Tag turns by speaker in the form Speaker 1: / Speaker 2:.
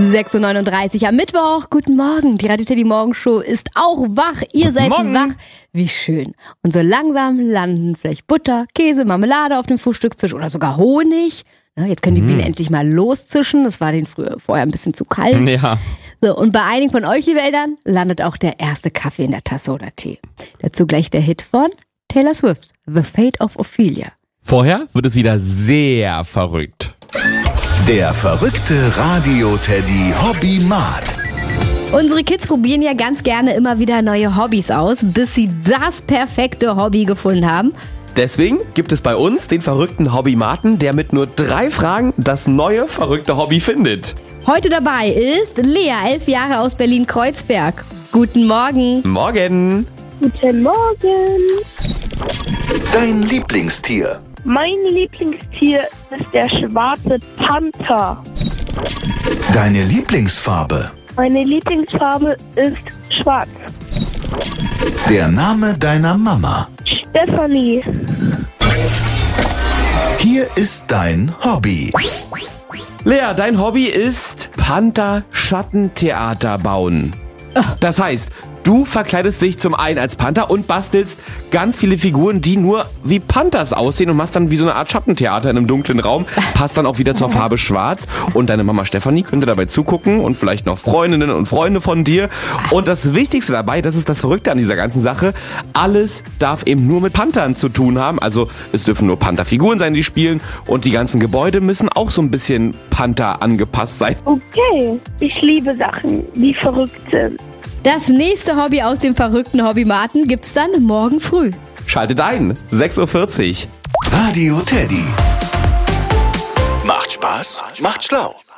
Speaker 1: 6:39 Uhr am Mittwoch. Guten Morgen. Die Radio Teddy Morgenshow ist auch wach. Ihr seid wach. Wie schön. Und so langsam landen vielleicht Butter, Käse, Marmelade auf dem Frühstückstisch oder sogar Honig. Ja, jetzt können die Bienen endlich mal loszischen. Das war denen vorher ein bisschen zu kalt.
Speaker 2: Ja.
Speaker 1: So, und bei einigen von euch, liebe Eltern, landet auch der erste Kaffee in der Tasse oder Tee. Dazu gleich der Hit von Taylor Swift, The Fate of Ophelia.
Speaker 2: Vorher wird es wieder sehr verrückt.
Speaker 3: Der verrückte Radio-Teddy Hobby-Mat.
Speaker 1: Unsere Kids probieren ja ganz gerne immer wieder neue Hobbys aus, bis sie das perfekte Hobby gefunden haben.
Speaker 2: Deswegen gibt es bei uns den verrückten Hobbymaten, der mit nur 3 Fragen das neue verrückte Hobby findet.
Speaker 1: Heute dabei ist Lea, 11 Jahre aus Berlin-Kreuzberg. Guten Morgen.
Speaker 2: Morgen.
Speaker 4: Guten Morgen.
Speaker 3: Dein Lieblingstier.
Speaker 4: Mein Lieblingstier ist der schwarze Panther.
Speaker 3: Deine Lieblingsfarbe.
Speaker 4: Meine Lieblingsfarbe ist schwarz.
Speaker 3: Der Name deiner Mama.
Speaker 4: Stefanie.
Speaker 3: Hier ist dein Hobby.
Speaker 2: Lea, dein Hobby ist Panther-Schattentheater bauen. Das heißt, du verkleidest dich zum einen als Panther und bastelst ganz viele Figuren, die nur wie Panthers aussehen und machst dann wie so eine Art Schattentheater in einem dunklen Raum. Passt dann auch wieder zur Farbe schwarz. Und deine Mama Stefanie könnte dabei zugucken und vielleicht noch Freundinnen und Freunde von dir. Und das Wichtigste dabei, das ist das Verrückte an dieser ganzen Sache, alles darf eben nur mit Panthern zu tun haben. Also es dürfen nur Pantherfiguren sein, die spielen. Und die ganzen Gebäude müssen auch so ein bisschen Panther angepasst sein.
Speaker 4: Okay, ich liebe Sachen, die verrückt sind.
Speaker 1: Das nächste Hobby aus dem verrückten Hobbymaten gibt's dann morgen früh.
Speaker 2: Schaltet ein, 6:40 Uhr.
Speaker 3: Radio Teddy. Macht Spaß, macht schlau.